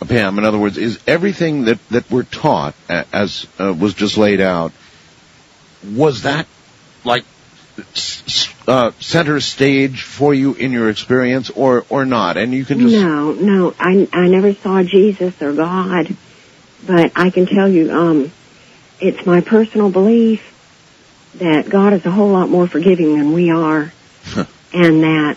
Pam? In other words, is everything that we're taught, as was just laid out, was that like center stage for you in your experience, or not? And you can just... No, I never saw Jesus or God, but I can tell you, it's my personal belief that God is a whole lot more forgiving than we are, and that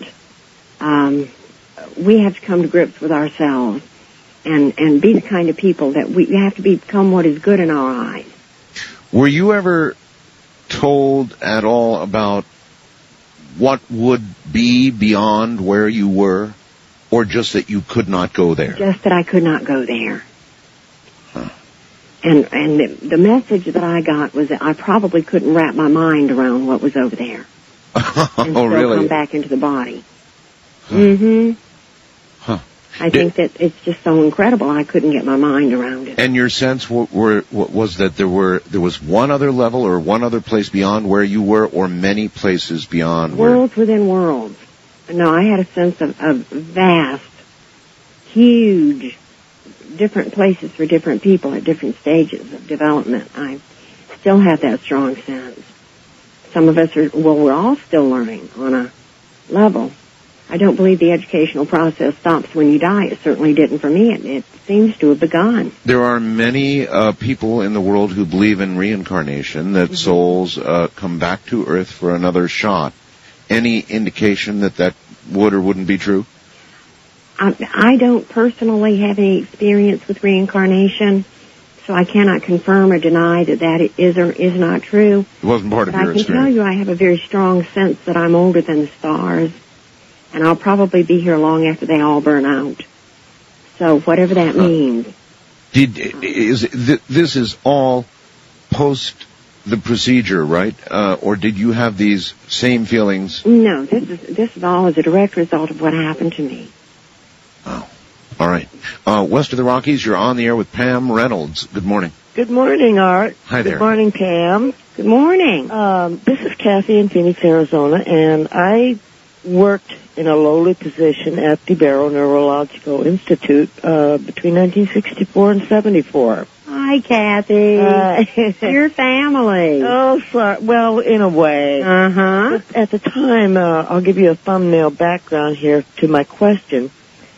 we have to come to grips with ourselves and be the kind of people that we have to become what is good in our eyes. Were you ever told at all about what would be beyond where you were, or just that you could not go there? Just that I could not go there. Huh. And the message that I got was that I probably couldn't wrap my mind around what was over there. And still really? Come back into the body. Huh. Mm-hmm. Huh. I think that it's just so incredible I couldn't get my mind around it. And your sense was that there was one other level or one other place beyond where you were, or many places beyond? Worlds within worlds. No, I had a sense of vast, huge, different places for different people at different stages of development. I still have that strong sense. Some of us we're all still learning on a level. I don't believe the educational process stops when you die. It certainly didn't for me. It seems to have begun. There are many people in the world who believe in reincarnation, that souls come back to Earth for another shot. Any indication that would or wouldn't be true? I don't personally have any experience with reincarnation, so I cannot confirm or deny that is or is not true. It wasn't part of your experience. I can tell you I have a very strong sense that I'm older than the stars, and I'll probably be here long after they all burn out. So whatever that means. This is all post the procedure, right? Or did you have these same feelings? No, this is all as a direct result of what happened to me. Oh, all right. West of the Rockies, you're on the air with Pam Reynolds. Good morning. Good morning, Art. Hi there. Good morning, Pam. Good morning. This is Kathy in Phoenix, Arizona, and I worked in a lowly position at the Barrow Neurological Institute between 1964 and 74. Hi, Kathy. Your family. Oh, sorry. Well, in a way. Uh-huh. But at the time, I'll give you a thumbnail background here to my question.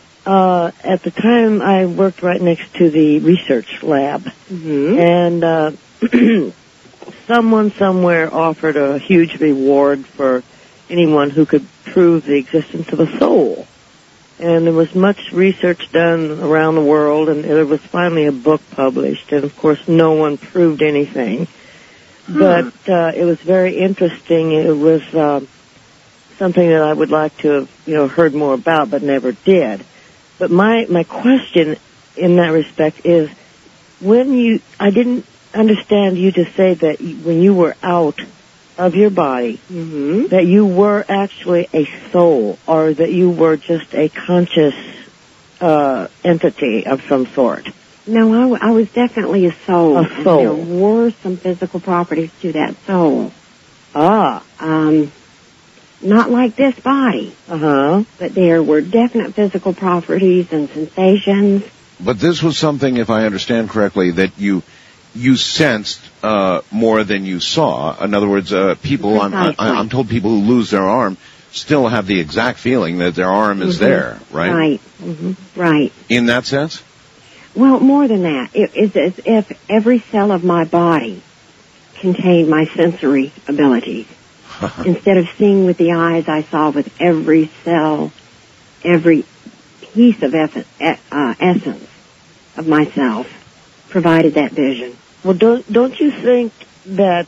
At the time, I worked right next to the research lab. Mm-hmm. And someone somewhere offered a huge reward for anyone who could prove the existence of a soul. And there was much research done around the world, and there was finally a book published, and of course no one proved anything. But it was very interesting. It was something that I would like to have, heard more about, but never did. But my question in that respect is, I didn't understand you to say that when you were out of your body, that you were actually a soul, or that you were just a conscious entity of some sort. No, I was definitely a soul. A soul. There were some physical properties to that soul. Ah. Not like this body. Uh-huh. But there were definite physical properties and sensations. But this was something, if I understand correctly, that you sensed more than you saw. In other words, people, I'm told people who lose their arm still have the exact feeling that their arm is there, right? Right. Right. In that sense? Well, more than that. It is as if every cell of my body contained my sensory abilities. Instead of seeing with the eyes, I saw with every cell, every piece of essence of myself provided that vision. Well, don't you think that,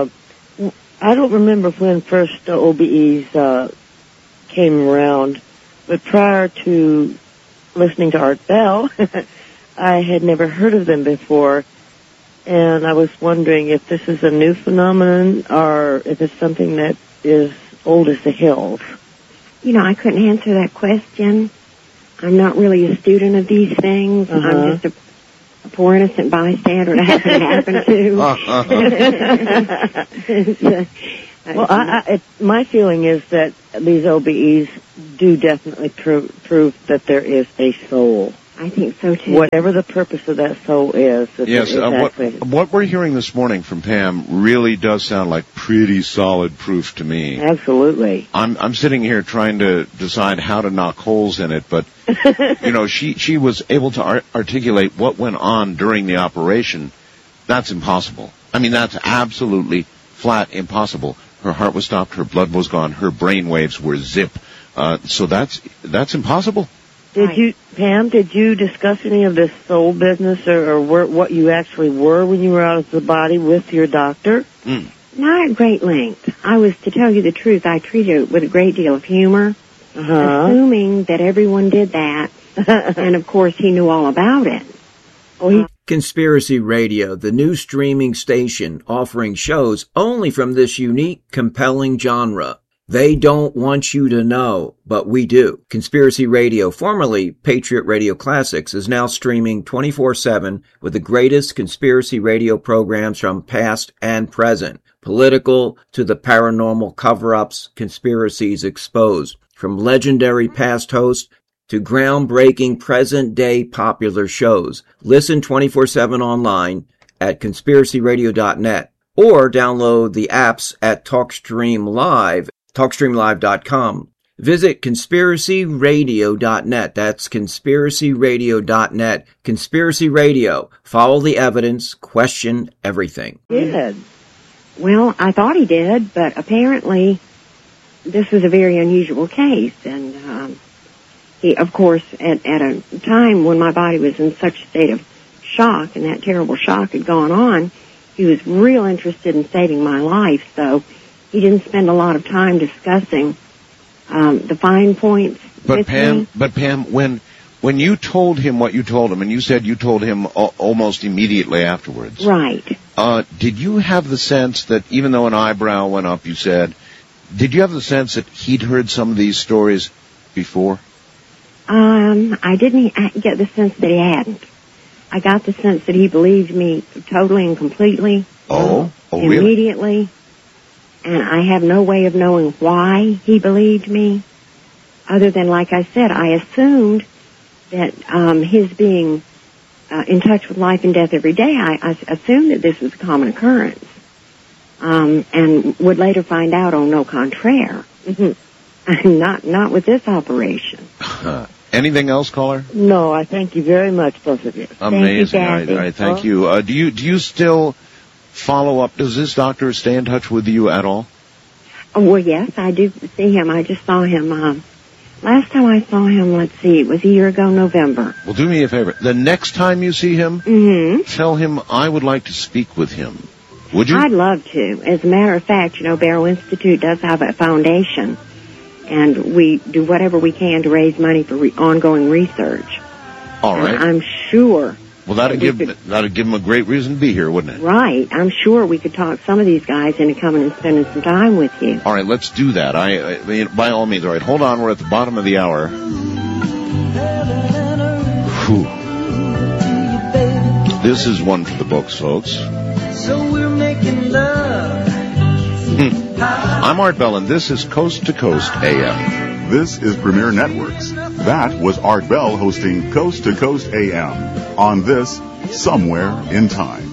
I don't remember when first the OBEs came around, but prior to listening to Art Bell, I had never heard of them before, and I was wondering if this is a new phenomenon or if it's something that is old as the hills. I couldn't answer that question. I'm not really a student of these things. I'm just a poor innocent bystander to happen to. Well, my feeling is that these OBEs do definitely prove that there is a soul. I think so too. Whatever the purpose of that soul is. Yes, what we're hearing this morning from Pam really does sound like pretty solid proof to me. Absolutely. I'm sitting here trying to decide how to knock holes in it, but she was able to articulate what went on during the operation. That's impossible. I mean, that's absolutely flat impossible. Her heart was stopped, her blood was gone, her brain waves were zip. So that's impossible. Pam, did you discuss any of this soul business or what you actually were when you were out of the body with your doctor? Not at great length. To tell you the truth, I treated it with a great deal of humor, assuming that everyone did that, and of course he knew all about it. Conspiracy Radio, the new streaming station offering shows only from this unique, compelling genre. They don't want you to know, but we do. Conspiracy Radio, formerly Patriot Radio Classics, is now streaming 24/7 with the greatest conspiracy radio programs from past and present. Political to the paranormal cover-ups, conspiracies exposed. From legendary past hosts to groundbreaking present-day popular shows. Listen 24/7 online at conspiracyradio.net or download the apps at TalkStreamLive.com. Visit conspiracyradio.net. That's conspiracyradio.net. Conspiracy Radio. Follow the evidence. Question everything. Good. Well, I thought he did, but apparently this was a very unusual case. And he, of course, at a time when my body was in such a state of shock and that terrible shock had gone on, he was real interested in saving my life. So he didn't spend a lot of time discussing the fine points with me. But Pam, when you told him what you told him, and you said you told him almost immediately afterwards. Right. Did you have the sense that even though an eyebrow went up, you said, did you have the sense that he'd heard some of these stories before? I didn't get the sense that he hadn't. I got the sense that he believed me totally and completely. Immediately. Really? And I have no way of knowing why he believed me, other than, like I said, I assumed that his being in touch with life and death every day, I assumed that this was a common occurrence, and would later find out, no contraire. Not with this operation. Anything else, caller? No, I thank you very much, both of you. Amazing. Thank you, I thank you. Do you still follow up? Does this doctor stay in touch with you at all? Well, yes, I do see him. I just saw him. Last time I saw him, let's see, it was a year ago, November. Well, do me a favor. The next time you see him, tell him I would like to speak with him. Would you? I'd love to. As a matter of fact, Barrow Institute does have a foundation, and we do whatever we can to raise money for ongoing research. All right. And I'm sure. Well, that'd give him a great reason to be here, wouldn't it? Right. I'm sure we could talk some of these guys into coming and spending some time with you. All right, let's do that. I mean, by all means. All right, hold on. We're at the bottom of the hour. Whew. This is one for the books, folks. So we're making love. I'm Art Bell, and this is Coast to Coast AM. This is Premier Networks. That was Art Bell hosting Coast to Coast AM on this Somewhere in Time.